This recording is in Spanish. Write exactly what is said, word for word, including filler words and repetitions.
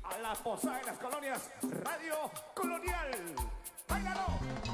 a la posada de las colonias, Radio Colonial. ¡Báilalo!